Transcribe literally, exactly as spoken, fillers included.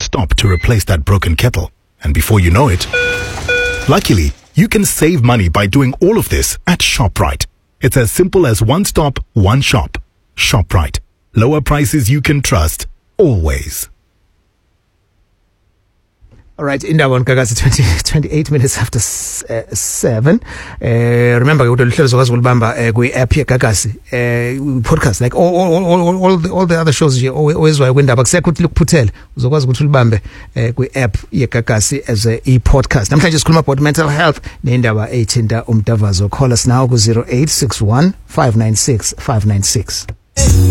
stop to replace that broken kettle. And before you know it, luckily, you can save money by doing all of this at ShopRite. It's as simple as one stop, one shop. ShopRite. Lower prices you can trust, always. All right, indaba on Gagasi, twenty, twenty-eight minutes after uh, seven. Uh, remember, you can ulibamba app here Gagasi uh, podcast like all all all all the, all the other shows here always why windaba kusekuthi lokuphuthela uzokwazi ukuthi ulibambe kwi app ye Gagasi as a e-podcast. Namhlanje sikhuluma about mental health nendaba ethinta umdavazo. Call us now ku zero eight six one five nine six five nine six.